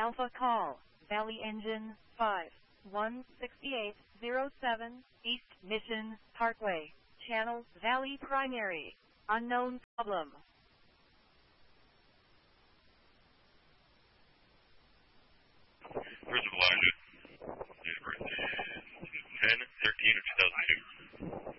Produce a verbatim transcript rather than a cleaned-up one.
Alpha Call, Valley Engine five one six eight zero seven, East Mission Parkway, Channel Valley Primary, unknown problem.